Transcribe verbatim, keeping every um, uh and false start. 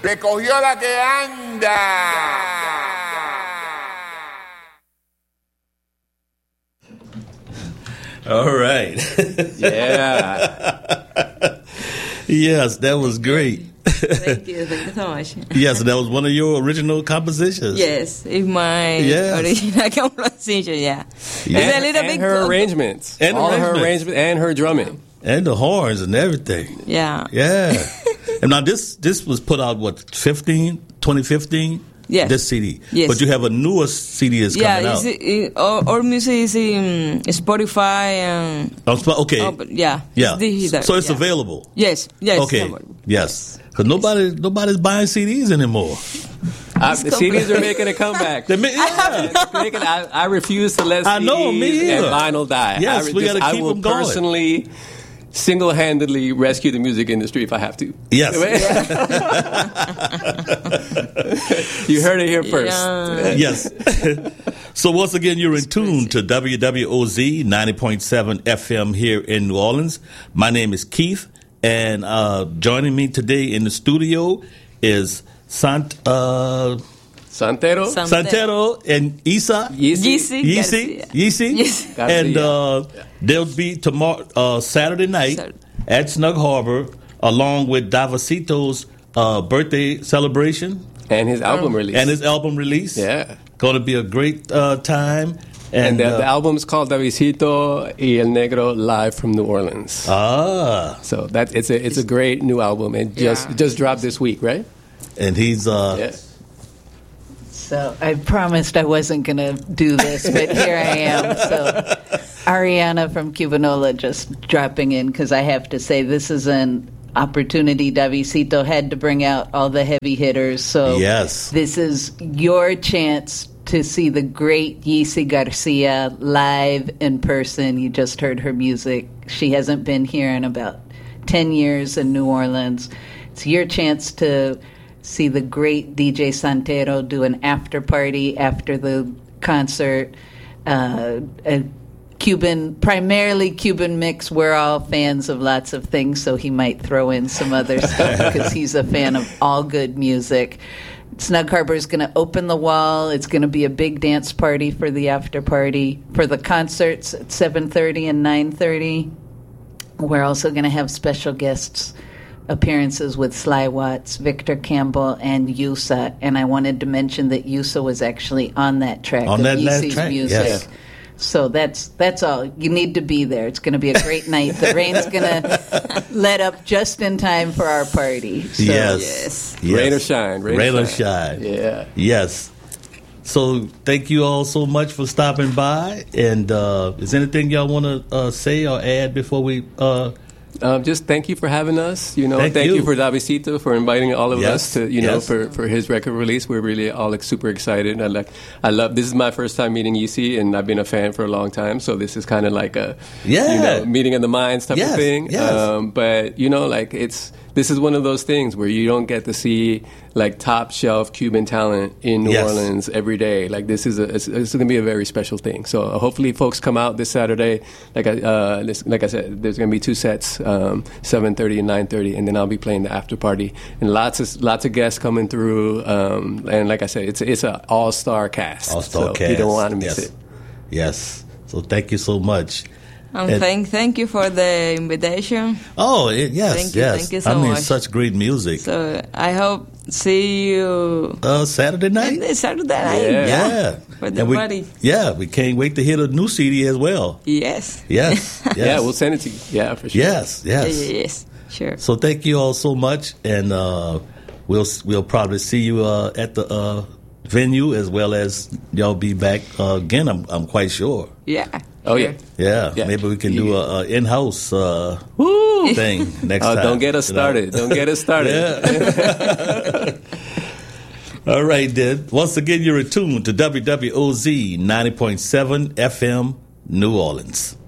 Le cogió la que anda. All right. Yeah. Yes, that was great. Thank you. Thank you so much. Yes, that was one of your original compositions. Yes, it's my Yes. original composition, yeah. Yeah. It's a And, little and bit her co- arrangements. And All arrangements. her arrangements and her drumming. And the horns and everything. Yeah. Yeah. And now this this was put out, what, fifteen, twenty fifteen? Yes. This C D. Yes. But you have a newer C D that's Yeah, coming it's, out. it, all, all music is in Spotify and Oh, sp- okay. oh, but yeah, Yeah. it's digital, So it's yeah. available. Yes, yes. Okay. it's available. Yes. Because nobody nobody's buying C Ds anymore. Uh, the C Ds are making a comeback. They ma- yeah. It's making- I, I refuse to let I C Ds know, me and either. vinyl die. Yes, I, re- we just- gotta I keep will them going. personally, single-handedly rescue the music industry if I have to. Yes. You heard it here first. Yeah. Yes. So once again, you're in tune to W W O Z ninety point seven F M here in New Orleans. My name is Keith, and uh, joining me today in the studio is Sant uh, Santero. San- Santero and Isa. Yeezy. Yeezy Yeezy, Garcia. Yeezy, Yes. and Garcia. uh, they'll be tomorrow, uh, Saturday night Saturday. at Snug Harbor, along with Davosito's uh, birthday celebration And his album Um, release. and his album release. Yeah. Going to be a great uh, time. And the, uh, the album is called Davidcito y El Negro Live from New Orleans. ah, So that it's a it's a great new album. It just Yeah. it just dropped this week, right? and he's uh, Yeah. So I promised I wasn't going to do this, but here I am. So Ariana from Cubanola just dropping in because I have to say this is an opportunity. Davidcito had to bring out all the heavy hitters. So Yes. this is your chance to see the great Yeezy Garcia live in person. You just heard her music. She hasn't been here in about ten years in New Orleans. It's your chance to see the great D J Santero do an after party after the concert. Uh, a Cuban, primarily Cuban mix. We're all fans of lots of things, so he might throw in some other stuff because he's a fan of all good music. Snug Harbor is going to open the wall. It's going to be a big dance party for the after party. For the concerts at seven thirty and nine thirty, we're also going to have special guests appearances with Sly Watts, Victor Campbell, and Yusa. And I wanted to mention that Yusa was actually on that track On of that last Yeezy's track, music. yes. So that's that's all. You need to be there. It's going to be a great night. The rain's going to let up just in time for our party. So yes. Yes. yes. Rain or shine. Rain, Rain or or shine. shine. Yeah. Yes. So thank you all so much for stopping by. And uh, is anything y'all want to uh, say or add before we? Uh, Um, just thank you for having us. You know, Thank thank, you. you. for Davidcito for inviting all of Yes, us to, you know, yes. for, for his record release. We're really all like super excited. I like, I love. This is my first time meeting Yeezy, and I've been a fan for a long time. So this is kind of like a, Yeah. you know, meeting of the minds type Yes, of thing. yes. Um, but you know, like it's this is one of those things where you don't get to see like top shelf Cuban talent in New Yes. Orleans every day. Like this is a, it's, it's going to be a very special thing. So uh, hopefully, folks come out this Saturday. Like I, uh, this, like I said, there's going to be two sets, um, seven thirty and nine thirty, and then I'll be playing the after party, and lots of lots of guests coming through. Um, and like I said, it's it's an all star cast. All-star so cast. You don't want to miss yes. it. Yes. So thank you so much. Um, And- thank, thank you for the invitation. Oh, it, yes, Thank you, yes. thank you so I mean, much. such great music. So I hope see you Uh, Saturday night? this Saturday night. Yeah. Yeah. For the And we, party. Yeah, we can't wait to hear the new C D as well. Yes. Yes. yes. Yeah, we'll send it to you. Yeah, for sure. Yes, yes. Yes. Sure. So thank you all so much, and uh, we'll we'll probably see you uh, at the uh, venue as well as y'all be back uh, again. I'm I'm quite sure. Yeah. Oh sure. yeah. Yeah, Yeah. maybe we can do Yeah. a, a in-house uh, thing next Oh, time. don't get us you know. started. Don't get us started. All right, then. Once again, you're attuned to W W O Z ninety point seven F M, New Orleans.